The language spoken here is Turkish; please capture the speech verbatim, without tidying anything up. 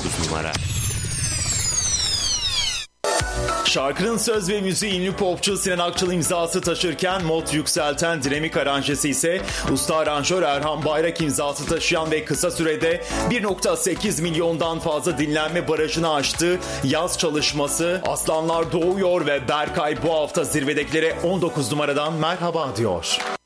dokuz numara. Şarkının söz ve müziği ünlü popçu Sinan Akçıl imzası taşırken mod yükselten dinamik aranjesi ise usta aranjör Erhan Bayrak imzası taşıyan ve kısa sürede bir nokta sekiz milyondan fazla dinlenme barajını aştı yaz çalışması Aslanlar Doğuyor ve Berkay bu hafta zirvedekilere on dokuz numaradan merhaba diyor.